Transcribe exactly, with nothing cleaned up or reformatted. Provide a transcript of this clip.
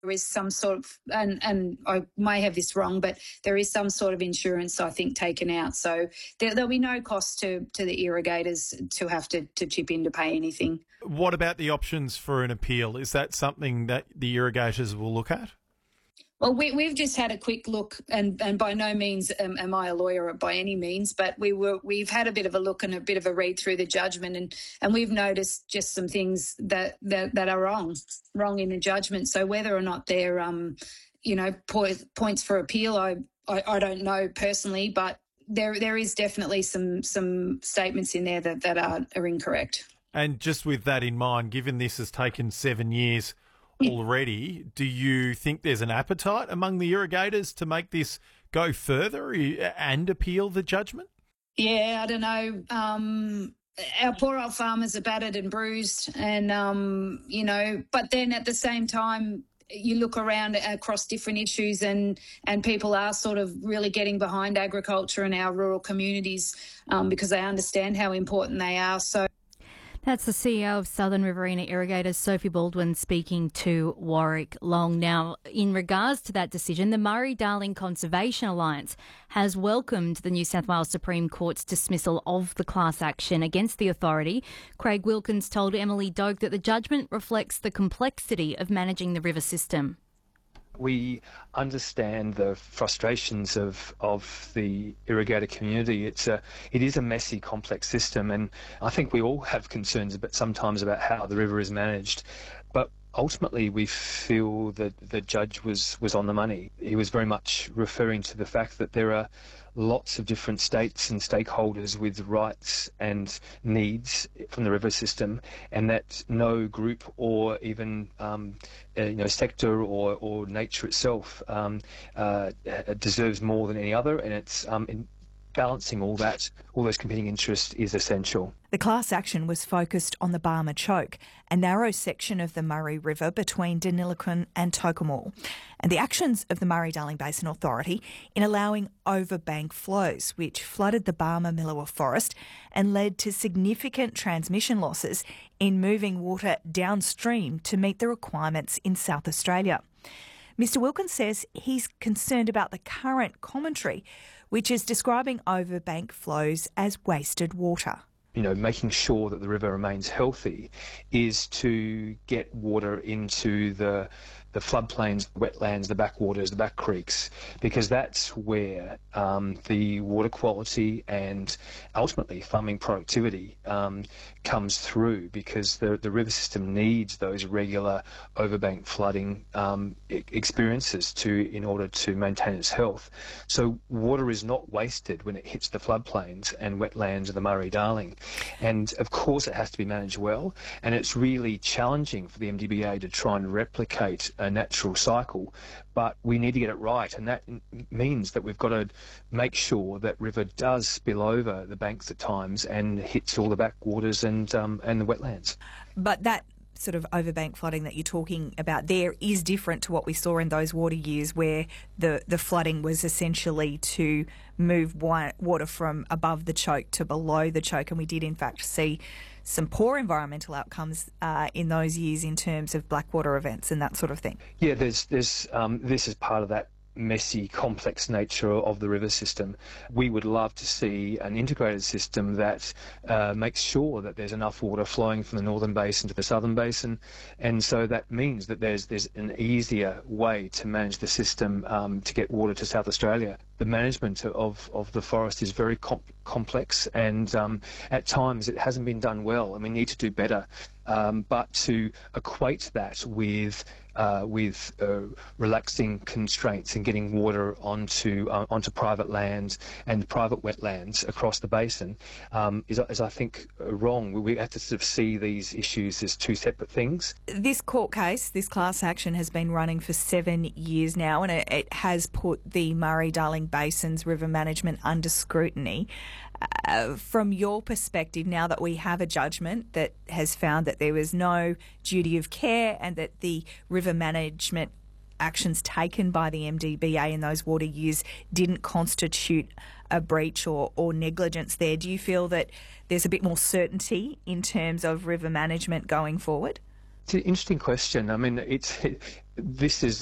There is some sort of, and, and I may have this wrong, but there is some sort of insurance, I think, taken out. So there, there'll be no cost to, to the irrigators to have to, to chip in to pay anything. What about the options for an appeal? Is that something that the irrigators will look at? Well, we, we've just had a quick look, and, and by no means um, am I a lawyer by any means, but we were we've had a bit of a look and a bit of a read through the judgment, and, and we've noticed just some things that, that, that are wrong, wrong in the judgment. So whether or not they're, um, you know, po- points for appeal, I, I, I don't know personally, but there there is definitely some some statements in there that, that are, are incorrect. And just with that in mind, given this has taken seven years already, do you think there's an appetite among the irrigators to make this go further and appeal the judgment? Yeah, I don't know. Um, our poor old farmers are battered and bruised, and, um, you know, but then at the same time, you look around across different issues and, and people are sort of really getting behind agriculture in our rural communities um, because they understand how important they are. So. That's the C E O of Southern Riverina Irrigators, Sophie Baldwin, speaking to Warwick Long. Now, in regards to that decision, the Murray-Darling Conservation Alliance has welcomed the New South Wales Supreme Court's dismissal of the class action against the authority. Craig Wilkins told Emily Doak that the judgment reflects the complexity of managing the river system. We understand the frustrations of of the irrigator community. It's a it is a messy, complex system, and I think we all have concerns about sometimes about how the river is managed. But ultimately, we feel that the judge was was on the money. He was very much referring to the fact that there are lots of different states and stakeholders with rights and needs from the river system, and that no group or even um, uh, you know sector or, or nature itself um, uh, deserves more than any other, and it's um, in balancing all that, all those competing interests is essential. The class action was focused on the Barmer Choke, a narrow section of the Murray River between Deniliquin and Tocumwal, and the actions of the Murray-Darling Basin Authority in allowing overbank flows, which flooded the Barmer-Milawa forest and led to significant transmission losses in moving water downstream to meet the requirements in South Australia. Mister Wilkins says he's concerned about the current commentary, which is describing overbank flows as wasted water. You know, making sure that the river remains healthy is to get water into the the floodplains, the wetlands, the backwaters, the back creeks, because that's where um, the water quality and ultimately farming productivity um, comes through, because the, the river system needs those regular overbank flooding um, experiences to in order to maintain its health. So water is not wasted when it hits the floodplains and wetlands of the Murray-Darling. And of course it has to be managed well, and it's really challenging for the M D B A to try and replicate a natural cycle, but we need to get it right, and that means that we've got to make sure that river does spill over the banks at times and hits all the backwaters and um, and the wetlands. But that sort of overbank flooding that you're talking about there is different to what we saw in those water years, where the, the flooding was essentially to move wa- water from above the choke to below the choke, and we did in fact see some poor environmental outcomes uh, in those years in terms of blackwater events and that sort of thing. Yeah, there's there's um, this is part of that messy, complex nature of the river system. We would love to see an integrated system that uh, makes sure that there's enough water flowing from the northern basin to the southern basin, and so that means that there's there's an easier way to manage the system um, to get water to South Australia. The management of, of the forest is very comp- complex, and um, at times it hasn't been done well, and we need to do better. Um, but to equate that with uh, with uh, relaxing constraints and getting water onto uh, onto private lands and private wetlands across the basin um, is, is, I think, wrong. We have to sort of see these issues as two separate things. This court case, this class action, has been running for seven years now, and it, it has put the Murray-Darling Basin's river management under scrutiny. Uh, from your perspective, now that we have a judgment that has found that there was no duty of care and that the river management actions taken by the M D B A in those water years didn't constitute a breach or, or negligence there, do you feel that there's a bit more certainty in terms of river management going forward? It's an interesting question. I mean, it's it, this is